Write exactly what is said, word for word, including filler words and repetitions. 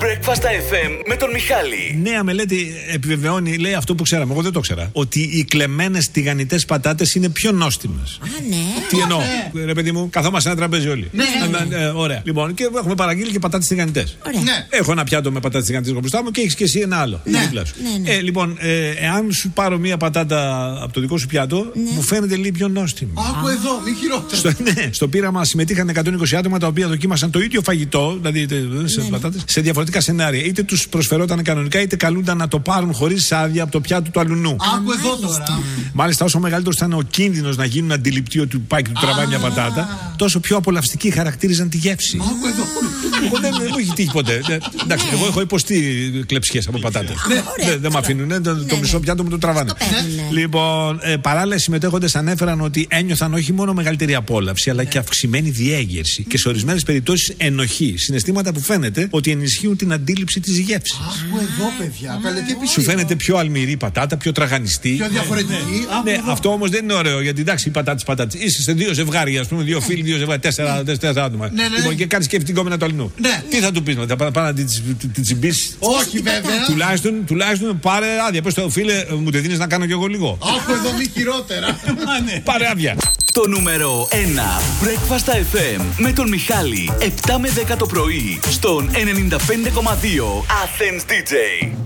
Breakfast εφ εμ με τον Μιχάλη. Νέα μελέτη επιβεβαιώνει, λέει αυτό που ξέραμε. Εγώ δεν το ξέρα. Ότι οι κλεμμένες τηγανιτές πατάτες είναι πιο νόστιμες. Α, ναι. Τι εννοώ, ναι. ρε παιδί μου, καθόμαστε ένα τραπέζι όλοι. Ναι, ναι, ναι. Ε, ωραία. Λοιπόν, και έχουμε παραγγείλει και πατάτες τηγανιτές. Ναι. Έχω ένα πιάτο με πατάτες τηγανιτές μπροστά μου και έχεις και εσύ ένα άλλο. Ναι. Δίπλα σου. Ναι, ναι. Ε, λοιπόν, ε, εάν σου πάρω μία πατάτα από το δικό σου πιάτο, ναι, μου φαίνεται λίγο πιο νόστιμη. Άκου εδώ, μη χειρότερο. Στο, ναι, στο πείραμα συμμετείχαν εκατόν είκοσι άτομα τα οποία δοκίμασαν το ίδιο φαγητό, δηλαδή σε ναι, πατάτες, σε διαφορετικά σενάρια. Είτε τους προσφερόταν κανονικά, είτε καλούνταν να το πάρουν χωρίς άδεια από το πιάτο του αλουνού. Άκου εδώ τώρα. Μάλιστα, όσο μεγαλύτερο ήταν ο κίνδυνος να γίνουν αντιληπτοί ότι του πάει και του τραβάει μια πατάτα, τόσο πιο απολαυστικοί χαρακτήριζαν τη γεύση. Άκου εδώ. Εγώ δεν μου έχει τύχει ποτέ. Εντάξει, εγώ έχω υποστεί κλεψιές από πατάτες. Δεν με αφήνουν, το μισό πιάτο μου το τραβάνε. Λοιπόν, παράλληλα, οι συμμετέχοντες ανέφεραν ότι ένιωθαν όχι μόνο μεγαλύτερη απόλαυση, αλλά και αυξημένη διέγερση και σε ορισμένες περιπτώσεις ενοχή. Συναισθήματα που φαίνεται ότι ενισχύουν την αντίληψη της γεύσης. Άκου εδώ, παιδιά. Καλέ, τι επιστήμη. Σου φαίνεται πιο αλμυρή η πατάτα, πιο τραγανιστή. Πιο διαφορετική. Ναι, αυτό όμως δεν είναι ωραίο, γιατί εντάξει, οι πατάτες πατάτες. Είσαι σε δύο ζευγάρια, ας πούμε, δύο φίλοι, δύο ζευγάρια, τέσσερα, τέσσερα άτομα. Λοιπόν, και κάνεις και την κόμενα του αλληνού. Τι θα του πεις, θα πάει να την τσιμπήσεις? Όχι, βέβαια. Τουλάχιστον πάρε άδεια. Πες το, φίλε, μου τη δίνεις να κάνω κι εγώ λίγο. Άκου εδώ, μη χειρότερα. Πάρε άδεια. Το νούμερο ένα Breakfast εφ εμ με τον Μιχάλη, επτά με δέκα το πρωί, στον ενενήντα πέντε κόμμα δύο Athens ντι τζέι.